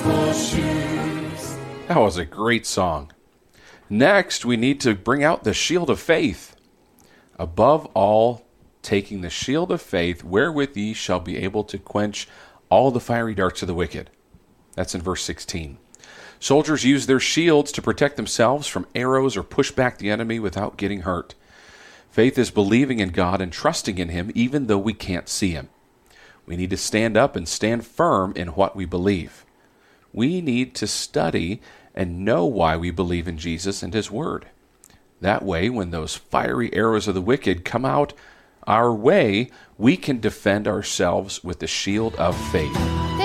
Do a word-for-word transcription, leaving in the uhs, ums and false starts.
That was a great song. Next, we need to bring out the shield of faith. Above all, taking the shield of faith, wherewith ye shall be able to quench all the fiery darts of the wicked. That's in verse sixteen. Soldiers use their shields to protect themselves from arrows or push back the enemy without getting hurt. Faith is believing in God and trusting in Him even though we can't see Him. We need to stand up and stand firm in what we believe. We need to study and know why we believe in Jesus and His Word. That way, when those fiery arrows of the wicked come out our way, we can defend ourselves with the shield of faith.